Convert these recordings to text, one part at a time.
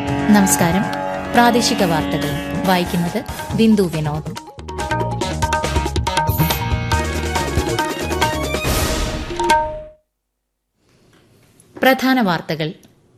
നമസ്കാരം. പ്രാദേശിക വാർത്തകൾ വായിക്കുന്നത് ബിന്ദു വിനോദ്. പ്രധാന വാർത്തകൾ.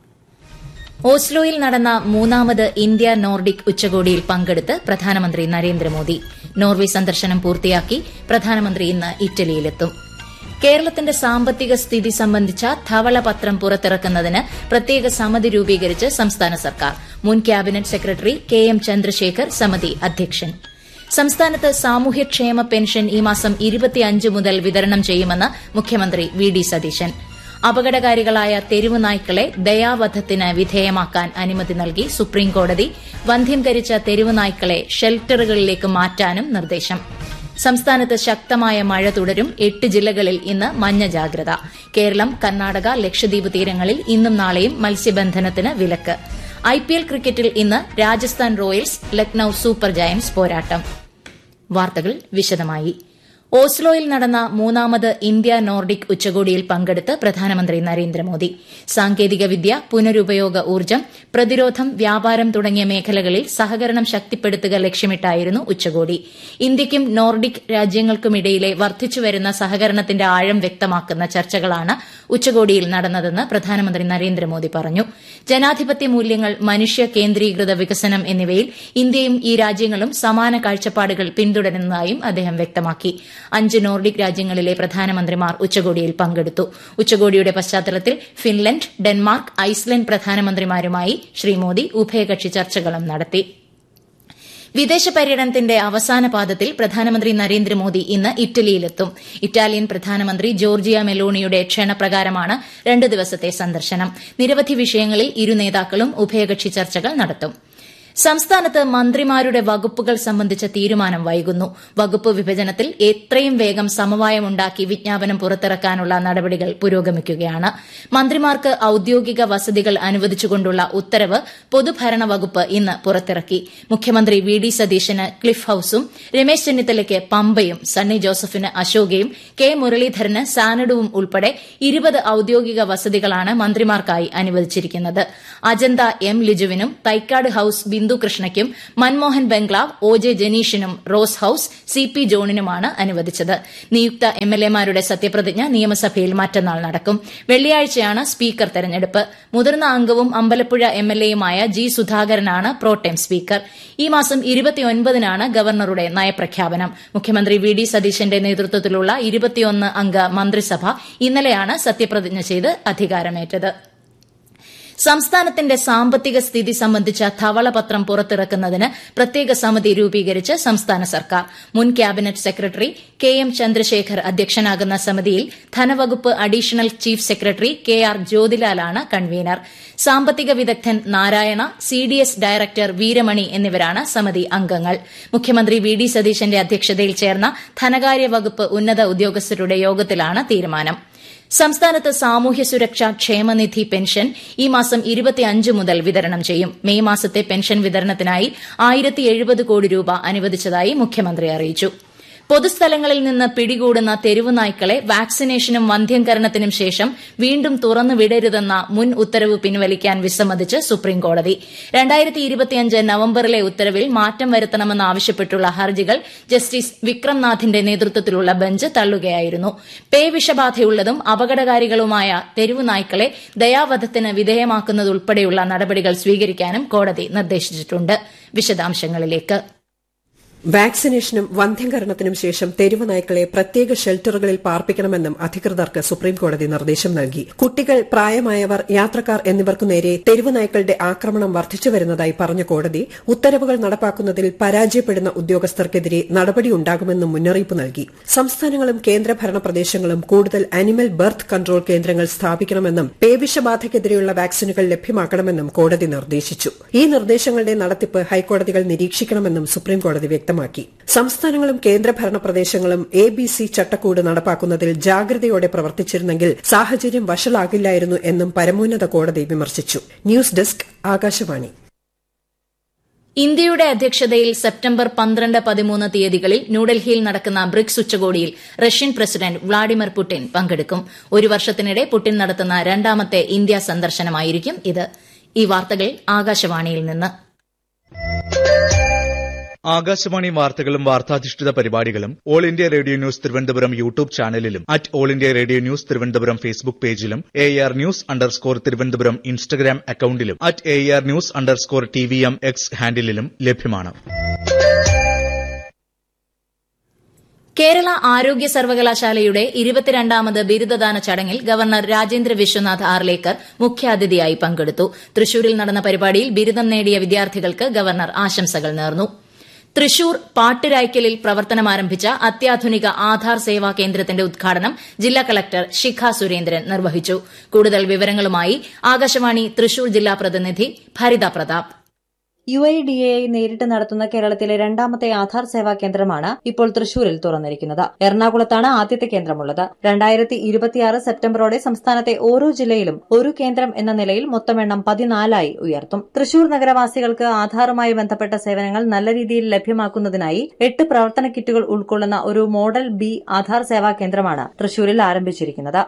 ഓസ്ലോയിൽ നടന്ന മൂന്നാമത് ഇന്ത്യ നോർഡിക് ഉച്ചകോടിയിൽ പങ്കെടുത്ത് പ്രധാനമന്ത്രി നരേന്ദ്രമോദി. നോർവെ സന്ദർശനം പൂർത്തിയാക്കി പ്രധാനമന്ത്രി ഇന്ന് ഇറ്റലിയിലെത്തും. കേരളത്തിന്റെ സാമ്പത്തിക സ്ഥിതി സംബന്ധിച്ച ധവളപത്രം പുറത്തിറക്കുന്നതിന് പ്രത്യേക സമിതി രൂപീകരിച്ച് സംസ്ഥാന സർക്കാർ. മുൻ cabinet secretary K M Chandrasekhar സമിതി അധ്യക്ഷൻ. സംസ്ഥാനത്ത് സാമൂഹ്യക്ഷേമ പെൻഷൻ ഈ മാസം 25 മുതൽ വിതരണം ചെയ്യുമെന്ന് മുഖ്യമന്ത്രി വി ഡി സതീശൻ. അപകടകാരികളായ തെരുവ് നായ്ക്കളെ ദയാവധത്തിന് വിധേയമാക്കാൻ അനുമതി നൽകി സുപ്രീംകോടതി. വന്ധ്യംകരിച്ച തെരുവ് നായ്ക്കളെ ഷെൽട്ടറുകളിലേക്ക് മാറ്റാനും നിർദ്ദേശം. സംസ്ഥാനത്ത് ശക്തമായ മഴ തുടരും. 8 ജില്ലകളിൽ ഇന്ന് മഞ്ഞ ജാഗ്രത. കേരളം, കർണാടക, ലക്ഷദ്വീപ് തീരങ്ങളിൽ ഇന്നും നാളെയും മത്സ്യബന്ധനത്തിന് വിലക്ക്. IPL ക്രിക്കറ്റിൽ ഇന്ന് Rajasthan Royals Lucknow super Giants പോരാട്ടം. വാർത്തകൾ വിശദമായി. ഓസ്ലോയിൽ നടന്ന മൂന്നാമത് ഇന്ത്യ നോർഡിക് ഉച്ചകോടിയിൽ പങ്കെടുത്ത് പ്രധാനമന്ത്രി നരേന്ദ്രമോദി. സാങ്കേതികവിദ്യ, പുനരുപയോഗ ഊർജ്ജം, പ്രതിരോധം, വ്യാപാരം തുടങ്ങിയ മേഖലകളിൽ സഹകരണം ശക്തിപ്പെടുത്തുക ലക്ഷ്യമിട്ടായിരുന്നു ഉച്ചകോടി. ഇന്ത്യയ്ക്കും നോർഡിക് രാജ്യങ്ങൾക്കുമിടയിലെ വർദ്ധിച്ചുവരുന്ന സഹകരണത്തിന്റെ ആഴം വ്യക്തമാക്കുന്ന ചർച്ചകളാണ് ഉച്ചകോടിയിൽ നടന്നതെന്ന് പ്രധാനമന്ത്രി നരേന്ദ്രമോദി പറഞ്ഞു. ജനാധിപത്യ മൂല്യങ്ങൾ, മനുഷ്യ കേന്ദ്രീകൃത വികസനം എന്നിവയിൽ ഇന്ത്യയും ഈ രാജ്യങ്ങളും സമാന കാഴ്ചപ്പാടുകൾ പിന്തുടരുന്നതായും അദ്ദേഹം വ്യക്തമാക്കി. 5 നോർഡിക് രാജ്യങ്ങളിലെ പ്രധാനമന്ത്രിമാർ ഉച്ചകോടിയിൽ പങ്കെടുത്തു. ഉച്ചകോടിയുടെ പശ്ചാത്തലത്തിൽ Finland, Denmark, Iceland പ്രധാനമന്ത്രിമാരുമായി Shri Modi ഉഭയകക്ഷി ചർച്ചകളും നടത്തി. വിദേശ പര്യടനത്തിന്റെ അവസാന പാദത്തിൽ പ്രധാനമന്ത്രി നരേന്ദ്രമോദി ഇന്ന് ഇറ്റലിയിലെത്തും. ഇറ്റാലിയൻ പ്രധാനമന്ത്രി ജോർജിയ മെലോണിയുടെ ക്ഷണപ്രകാരമാണ് 2 ദിവസത്തെ സന്ദർശനം. നിരവധി വിഷയങ്ങളിൽ ഇരു നേതാക്കളും ഉഭയകക്ഷി ചർച്ചകൾ നടത്തും. സംസ്ഥാനത്ത് മന്ത്രിമാരുടെ വകുപ്പുകൾ സംബന്ധിച്ച തീരുമാനം വൈകുന്നു. വകുപ്പ് വിഭജനത്തിൽ എത്രയും വേഗം സമവായമുണ്ടാക്കി വിജ്ഞാപനം പുറത്തിറക്കാനുള്ള നടപടികൾ പുരോഗമിക്കുകയാണ്. മന്ത്രിമാർക്ക് ഔദ്യോഗിക വസതികൾ അനുവദിച്ചുകൊണ്ടുള്ള ഉത്തരവ് പൊതുഭരണ വകുപ്പ് ഇന്ന് പുറത്തിറക്കി. മുഖ്യമന്ത്രി വി ഡി സതീശന് ക്ലിഫ് ഹൌസും, രമേശ് ചെന്നിത്തലയ്ക്ക് പമ്പയും, സണ്ണി ജോസഫിന് അശോകയും, കെ മുരളീധരന് സാനഡുവും ഉൾപ്പെടെ 20 ഔദ്യോഗിക വസതികളാണ് മന്ത്രിമാർക്കായി അനുവദിച്ചിരിക്കുന്നത്. അജന്ത എം ലിജുവിനും, തൈക്കാട് ഹൌസ് ബിന്ദു കൃഷ്ണയ്ക്കും, മൻമോഹൻ ബംഗ്ലാവ് O J ജനീഷിനും, rose house C P ജോണിനുമാണ് അനുവദിച്ചത്. നിയുക്ത എംഎൽഎമാരുടെ സത്യപ്രതിജ്ഞ നിയമസഭയിൽ മറ്റന്നാൾ നടക്കും. വെള്ളിയാഴ്ചയാണ് സ്പീക്കർ തെരഞ്ഞെടുപ്പ്. മുതിർന്ന അംഗവും അമ്പലപ്പുഴ എംഎൽഎയുമായ ജി സുധാകരനാണ് പ്രോടേം സ്പീക്കർ. ഈ മാസം 29-നാണ് ഗവർണറുടെ നയപ്രഖ്യാപനം. മുഖ്യമന്ത്രി വി ഡി സതീശന്റെ നേതൃത്വത്തിലുള്ള 21 അംഗ മന്ത്രിസഭ ഇന്നലെയാണ് സത്യപ്രതിജ്ഞ ചെയ്ത് അധികാരമേറ്റത്. സംസ്ഥാനത്തിന്റെ സാമ്പത്തിക സ്ഥിതി സംബന്ധിച്ച ധവളപത്രം പുറത്തിറക്കുന്നതിന് പ്രത്യേക സമിതി രൂപീകരിച്ച് സംസ്ഥാന സർക്കാർ. മുൻ cabinet secretary K M Chandrasekhar അധ്യക്ഷനാകുന്ന സമിതിയിൽ ധനവകുപ്പ് additional chief secretary K R ജ്യോതിലാലാണ് convener. സാമ്പത്തിക വിദഗ്ധൻ നാരായണ, CDS ഡയറക്ടർ വീരമണി എന്നിവരാണ് സമിതി അംഗങ്ങൾ. മുഖ്യമന്ത്രി വി ഡി സതീശന്റെ അധ്യക്ഷതയിൽ ചേർന്ന ധനകാര്യ വകുപ്പ് ഉന്നത ഉദ്യോഗസ്ഥരുടെ യോഗത്തിലാണ് തീരുമാനം. സംസ്ഥാനത്ത് സാമൂഹ്യ സുരക്ഷാ ക്ഷേമനിധി പെൻഷൻ ഈ മാസം 25 മുതൽ വിതരണം ചെയ്യും. മെയ് മാസത്തെ പെൻഷൻ വിതരണത്തിനായി 1070 കോടി രൂപ അനുവദിച്ചതായി മുഖ്യമന്ത്രി അറിയിച്ചു. പൊതുസ്ഥലങ്ങളിൽ നിന്ന് പിടികൂടുന്ന തെരുവ് നായ്ക്കളെ വാക്സിനേഷനും വന്ധ്യംകരണത്തിനും ശേഷം വീണ്ടും തുറന്നു വിടരുതെന്ന മുൻ ഉത്തരവ് പിൻവലിക്കാൻ വിസമ്മതിച്ച് സുപ്രീംകോടതി. 2025 നവംബറിലെ ഉത്തരവിൽ മാറ്റം വരുത്തണമെന്നാവശ്യപ്പെട്ടുള്ള ഹർജികൾ ജസ്റ്റിസ് വിക്രംനാഥിന്റെ നേതൃത്വത്തിലുള്ള ബെഞ്ച് തള്ളുകയായിരുന്നു. പേവിഷബാധയുള്ളതും അപകടകാരികളുമായ തെരുവ് നായ്ക്കളെ ദയാവധത്തിന് വിധേയമാക്കുന്നതുൾപ്പെടെയുള്ള നടപടികൾ സ്വീകരിക്കാനും കോടതി നിർദ്ദേശിച്ചിട്ടുണ്ട്. വിശദാംശങ്ങളിലേക്ക്. വാക്സിനേഷനും വന്ധ്യംകരണത്തിനും ശേഷം തെരുവ് നായ്ക്കളെ പ്രത്യേക ഷെൽട്ടറുകളിൽ പാർപ്പിക്കണമെന്നും അധികൃതർക്ക് സുപ്രീംകോടതി നിർദ്ദേശം നൽകി. കുട്ടികൾ, പ്രായമായവർ, യാത്രക്കാർ എന്നിവർക്കു നേരെ തെരുവ് നായ്ക്കളുടെ ആക്രമണം വർദ്ധിച്ചുവരുന്നതായി പറഞ്ഞ കോടതി ഉത്തരവുകൾ നടപ്പാക്കുന്നതിൽ പരാജയപ്പെടുന്ന ഉദ്യോഗസ്ഥർക്കെതിരെ നടപടിയുണ്ടാകുമെന്നും മുന്നറിയിപ്പ് നൽകി. സംസ്ഥാനങ്ങളും കേന്ദ്രഭരണ പ്രദേശങ്ങളും കൂടുതൽ അനിമൽ ബർത്ത് കൺട്രോൾ കേന്ദ്രങ്ങൾ സ്ഥാപിക്കണമെന്നും പേവിഷബാധയ്ക്കെതിരെയുള്ള വാക്സിനുകൾ ലഭ്യമാക്കണമെന്നും കോടതി നിർദ്ദേശിച്ചു. ഈ നിർദ്ദേശങ്ങളുടെ നടത്തിപ്പ് ഹൈക്കോടതികൾ നിരീക്ഷിക്കണമെന്നും സുപ്രീംകോടതി വ്യക്തമാക്കി. സംസ്ഥാനങ്ങളും കേന്ദ്രഭരണ പ്രദേശങ്ങളും ABC ചട്ടക്കൂട് നടപ്പാക്കുന്നതിൽ ജാഗ്രതയോടെ പ്രവർത്തിച്ചിരുന്നെങ്കിൽ സാഹചര്യം വഷളാകില്ലായിരുന്നു എന്നും പരമോന്നത കോടതി വിമർശിച്ചു. News desk, Akashvani. ഇന്ത്യയുടെ അധ്യക്ഷതയിൽ സെപ്റ്റംബർ 12-13 തീയതികളിൽ ന്യൂഡൽഹിയിൽ നടക്കുന്ന ബ്രിക്സ് ഉച്ചകോടിയിൽ റഷ്യൻ പ്രസിഡന്റ് വ്ളാഡിമിർ പുടിൻ പങ്കെടുക്കും. ഒരു വർഷത്തിനിടെ പുടിൻ നടത്തുന്ന രണ്ടാമത്തെ ഇന്ത്യ സന്ദർശനമായിരിക്കും ഇത്. ഈ വാർത്തകൾ ആകാശവാണിയിൽ നിന്ന്. ആകാശവാണി വാർത്തകളും വാർത്താധിഷ്ഠിത പരിപാടികളും all India radio news Thiruvananthapuram YouTube ചാനലിലും @all India radio news Thiruvananthapuram Facebook പേജിലും AR ന്യൂസ് _തിരുവനന്തപുരം ഇൻസ്റ്റഗ്രാം അക്കൌണ്ടിലും @AR ന്യൂസ് _TVM X ഹാൻഡിലും ലഭ്യമാണ്. കേരള ആരോഗ്യ സർവകലാശാലയുടെ 22ാമത് ബിരുദദാന ചടങ്ങിൽ ഗവർണർ രാജേന്ദ്ര വിശ്വനാഥ് ആർലേക്കർ മുഖ്യാതിഥിയായി പങ്കെടുത്തു. തൃശൂരിൽ നടന്ന പരിപാടിയിൽ ബിരുദം നേടിയ വിദ്യാർത്ഥികൾക്ക് ഗവർണർ ആശംസകൾ നേർന്നു. തൃശൂർ പാട്ടുരായ്ക്കലിൽ പ്രവർത്തനമാരംഭിച്ച അത്യാധുനിക ആധാർ സേവാ കേന്ദ്രത്തിന്റെ ഉദ്ഘാടനം ജില്ലാ കളക്ടർ ശിഖ സുരേന്ദ്രൻ നിർവഹിച്ചു. കൂടുതൽ വിവരങ്ങളുമായി ആകാശവാണി തൃശൂർ ജില്ലാ പ്രതിനിധി ഭരിത പ്രതാപ്. UIDAI നേരിട്ട് നടത്തുന്ന കേരളത്തിലെ രണ്ടാമത്തെ ആധാർ സേവാ കേന്ദ്രമാണ് ഇപ്പോൾ തൃശൂരിൽ തുറന്നിരിക്കുന്നത്. എറണാകുളത്താണ് ആദ്യത്തെ കേന്ദ്രമുള്ളത്. 2026 സെപ്റ്റംബറോടെ സംസ്ഥാനത്തെ ഓരോ ജില്ലയിലും ഒരു കേന്ദ്രം എന്ന നിലയിൽ മൊത്തം എണ്ണം 14ആയി ഉയർത്തും. തൃശൂർ നഗരവാസികൾക്ക് ആധാറുമായി ബന്ധപ്പെട്ട സേവനങ്ങൾ നല്ല രീതിയിൽ ലഭ്യമാക്കുന്നതിനായി 8 പ്രവർത്തന കിറ്റുകൾ ഉൾക്കൊള്ളുന്ന ഒരു മോഡൽ B ആധാർ സേവാ കേന്ദ്രമാണ് തൃശൂരിൽ ആരംഭിച്ചിരിക്കുന്നത്.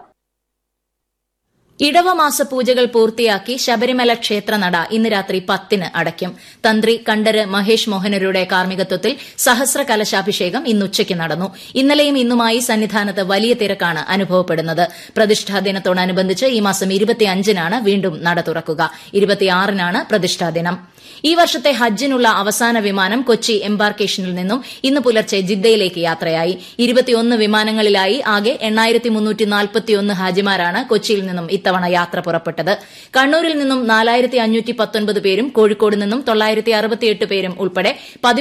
ഇടവമാസ പൂജകൾ പൂർത്തിയാക്കി ശബരിമല ക്ഷേത്രനട ഇന്ന് രാത്രി 10-ന് അടയ്ക്കും. തന്ത്രി കണ്ഠര് മഹേഷ് മോഹനരുടെ കാർമ്മികത്വത്തിൽ സഹസ്ര കലശാഭിഷേകം ഇന്നുച്ചയ്ക്ക് നടന്നു. ഇന്നലെയും ഇന്നുമായി സന്നിധാനത്ത് വലിയ തിരക്കാണ് അനുഭവപ്പെടുന്നത്. പ്രതിഷ്ഠാ ദിനത്തോടനുബന്ധിച്ച് ഈ മാസം 25-നാണ് വീണ്ടും നട തുറക്കുക. 26-നാണ് പ്രതിഷ്ഠാ ദിനം. ഈ വർഷത്തെ ഹജ്ജിനുള്ള അവസാന വിമാനം കൊച്ചി എംബാർക്കേഷനിൽ നിന്നും ഇന്ന് പുലർച്ചെ ജിദ്ദയിലേക്ക് യാത്രയായി. 21 വിമാനങ്ങളിലായി ആകെ 8341 ഹാജിമാരാണ് കൊച്ചിയിൽ നിന്നും ഇത്തവണ യാത്ര പുറപ്പെട്ടത്. കണ്ണൂരിൽ നിന്നും 4519 പേരും കോഴിക്കോട് നിന്നും 968 പേരും ഉൾപ്പെടെ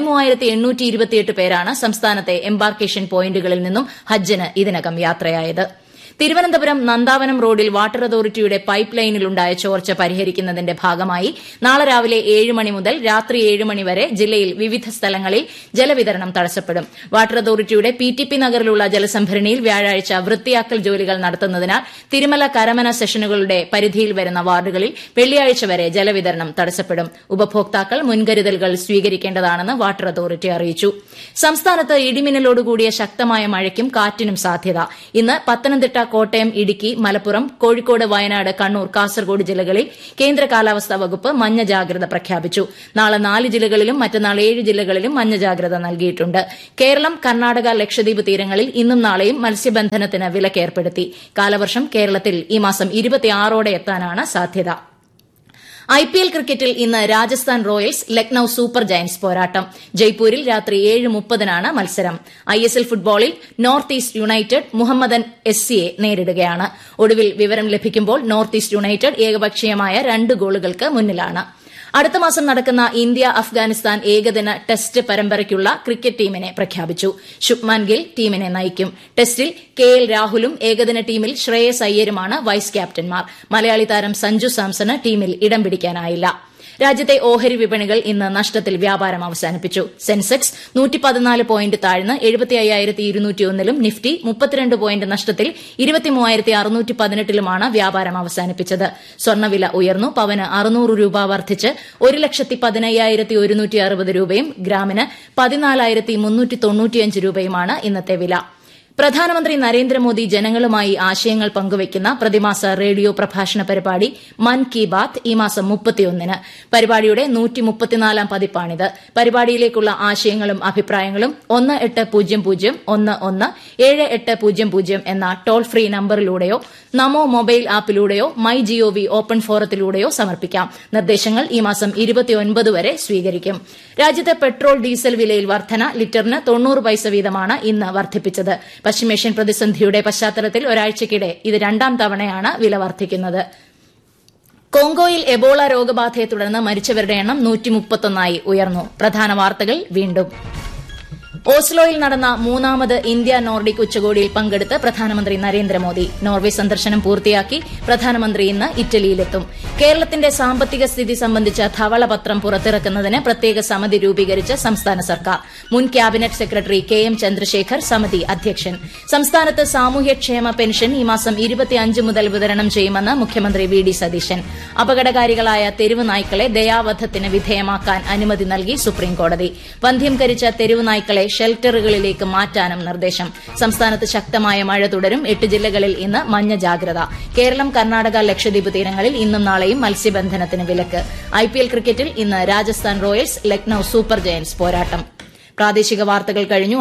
13828 പേരാണ് സംസ്ഥാനത്തെ എംബാർക്കേഷൻ പോയിന്റുകളിൽ നിന്നും ഹജ്ജിന് ഇതിനകം യാത്രയായത്. തിരുവനന്തപുരം നന്ദാവനം റോഡിൽ വാട്ടർ അതോറിറ്റിയുടെ പൈപ്പ് ലൈനിലുണ്ടായ ചോർച്ച പരിഹരിക്കുന്നതിന്റെ ഭാഗമായി നാളെ രാവിലെ 7 മണി മുതൽ രാത്രി 7 മണി വരെ ജില്ലയിൽ വിവിധ സ്ഥലങ്ങളിൽ ജലവിതരണം തടസ്സപ്പെടും. വാട്ടർ അതോറിറ്റിയുടെ PTP നഗറിലുള്ള ജലസംഭരണിയിൽ വ്യാഴാഴ്ച വൃത്തിയാക്കൽ ജോലികൾ നടത്തുന്നതിനാൽ തിരുമല കരമന സെഷനുകളുടെ പരിധിയിൽ വരുന്ന വാർഡുകളിൽ വെള്ളിയാഴ്ച വരെ ജലവിതരണം തടസ്സപ്പെടും. ഉപഭോക്താക്കൾ മുൻകരുതലുകൾ സ്വീകരിക്കേണ്ടതാണെന്ന് വാട്ടർ അതോറിറ്റി അറിയിച്ചു. സംസ്ഥാനത്ത് ഇടിമിന്നലോടുകൂടിയ ശക്തമായ മഴയ്ക്കും കാറ്റിനും സാധ്യത. ഇന്ന് പത്തനംതിട്ട, കോട്ടയം, ഇടുക്കി, മലപ്പുറം, കോഴിക്കോട്, വയനാട്, കണ്ണൂർ, കാസർഗോഡ് ജില്ലകളിൽ കേന്ദ്ര കാലാവസ്ഥാ വകുപ്പ് മഞ്ഞ ജാഗ്രത പ്രഖ്യാപിച്ചു. നാളെ 4 ജില്ലകളിലും മറ്റന്നാൾ 7 ജില്ലകളിലും മഞ്ഞ ജാഗ്രത നൽകിയിട്ടുണ്ട്. കേരളം, കർണാടക, ലക്ഷദ്വീപ് തീരങ്ങളിൽ ഇന്നും നാളെയും മത്സ്യബന്ധനത്തിന് വിലക്കേർപ്പെടുത്തി. കാലവർഷം കേരളത്തിൽ ഈ മാസം 26ഓടെ എത്താനാണ് സാധ്യത. IPL ക്രിക്കറ്റിൽ ഇന്ന് Rajasthan Royals Lucknow super Giants പോരാട്ടം. ജയ്പൂരിൽ രാത്രി 7:30-നാണ് മത്സരം. ISL ഫുട്ബോളിൽ നോർത്ത് ഈസ്റ്റ് യുണൈറ്റഡ് മുഹമ്മദൻ SCയെ നേരിടുകയാണ്. ഒടുവിൽ വിവരം ലഭിക്കുമ്പോൾ നോർത്ത് ഈസ്റ്റ് യുണൈറ്റഡ് ഏകപക്ഷീയമായ 2 ഗോളുകൾക്ക് മുന്നിലാണ്. അടുത്ത മാസം നടക്കുന്ന ഇന്ത്യ അഫ്ഗാനിസ്ഥാൻ ഏകദിന ടെസ്റ്റ് പരമ്പരയ്ക്കുള്ള ക്രിക്കറ്റ് ടീമിനെ പ്രഖ്യാപിച്ചു. ശുഭ്മാൻ ഗിൽ ടീമിനെ നയിക്കും. ടെസ്റ്റിൽ KL രാഹുലും ഏകദിന ടീമിൽ ശ്രേയസ് അയ്യരുമാണ് വൈസ് ക്യാപ്റ്റന്മാർ. മലയാളി താരം സഞ്ജു സാംസണ് ടീമിൽ ഇടം പിടിക്കാനായില്ല. രാജ്യത്തെ ഓഹരി വിപണികൾ ഇന്ന് നഷ്ടത്തിൽ വ്യാപാരം അവസാനിപ്പിച്ചു. സെൻസെക്സ് 114 പോയിന്റ് താഴ്ന്ന് 75,201-ലും നിഫ്റ്റി 32 പോയിന്റ് നഷ്ടത്തിൽ 23,618-ലുമാണ് വ്യാപാരം അവസാനിപ്പിച്ചത്. സ്വർണ്ണവില ഉയർന്നു. പവന് 600 രൂപ വർദ്ധിച്ച് 1,15,160 രൂപയും ഗ്രാമിന് 14,395 രൂപയുമാണ് ഇന്നത്തെ വില. പ്രധാനമന്ത്രി നരേന്ദ്രമോദി ജനങ്ങളുമായി ആശയങ്ങൾ പങ്കുവയ്ക്കുന്ന പ്രതിമാസ റേഡിയോ പ്രഭാഷണ പരിപാടി മൻ കി ബാത്ത് ഈ മാസം 31-ന്. പരിപാടിയുടെ 134-ാം പതിപ്പാണിത്. പരിപാടിയിലേക്കുള്ള ആശയങ്ങളും അഭിപ്രായങ്ങളും 1800-11-7800 എന്ന toll free നമ്പറിലൂടെയോ Namo mobile ആപ്പിലൂടെയോ my GOV open ഫോറത്തിലൂടെയോ സമർപ്പിക്കാം. നിർദ്ദേശങ്ങൾ ഈ മാസം 29 വരെ സ്വീകരിക്കും. രാജ്യത്തെ പെട്രോൾ, ഡീസൽ വിലയിൽ വർധന. ലിറ്ററിന് 90 പൈസ വീതമാണ് ഇന്ന് വർദ്ധിപ്പിച്ചത്. പശ്ചിമേഷ്യൻ പ്രതിസന്ധിയുടെ പശ്ചാത്തലത്തിൽ ഒരാഴ്ചയ്ക്കിടെ ഇത് 2ാം തവണയാണ് വില വർദ്ധിക്കുന്നത്. കോങ്കോയിൽ എബോള രോഗബാധയെ തുടർന്ന് മരിച്ചവരുടെ എണ്ണം 131ആയി ഉയർന്നു. പ്രധാന വാർത്തകൾ വീണ്ടും. ഓസ്ലോയിൽ നടന്ന 3ാമത് ഇന്ത്യ നോർഡിക് ഉച്ചകോടിയിൽ പങ്കെടുത്ത് പ്രധാനമന്ത്രി നരേന്ദ്രമോദി. നോർവെ സന്ദർശനം പൂർത്തിയാക്കി പ്രധാനമന്ത്രി ഇന്ന് ഇറ്റലിയിലെത്തും. കേരളത്തിന്റെ സാമ്പത്തിക സ്ഥിതി സംബന്ധിച്ച ധവളപത്രം പുറത്തിറക്കുന്നതിന് പ്രത്യേക സമിതി രൂപീകരിച്ച് സംസ്ഥാന സർക്കാർ. മുൻ ക്യാബിനറ്റ് സെക്രട്ടറി KM ചന്ദ്രശേഖർ സമിതി അധ്യക്ഷൻ. സംസ്ഥാനത്ത് സാമൂഹ്യക്ഷേമ പെൻഷൻ ഈ മാസം 25 മുതൽ വിതരണം ചെയ്യുമെന്ന് മുഖ്യമന്ത്രി VD സതീശൻ. അപകടകാരികളായ തെരുവ് നായ്ക്കളെ ദയാവധത്തിന് വിധേയമാക്കാൻ അനുമതി നൽകി സുപ്രീംകോടതി. വന്ധ്യംകരിച്ച തെരുവ് നായ്ക്കളെ ഷെൽട്ടറുകളിലേക്ക് മാറ്റാനും നിർദ്ദേശം. സംസ്ഥാനത്ത് ശക്തമായ മഴ തുടരും. 8 ജില്ലകളിൽ ഇന്ന് മഞ്ഞ ജാഗ്രത. കേരളം, കർണാടക, ലക്ഷദ്വീപ് തീരങ്ങളിൽ ഇന്നും നാളെയും മത്സ്യബന്ധനത്തിന് വിലക്ക്. IPL ക്രിക്കറ്റിൽ ഇന്ന് Rajasthan Royals Lucknow super Giants പോരാട്ടം. പ്രാദേശിക വാർത്തകൾ കഴിഞ്ഞു.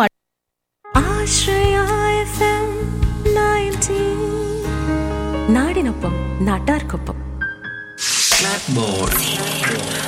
നാടിനൊപ്പം നാട്ടാർക്കൊപ്പം.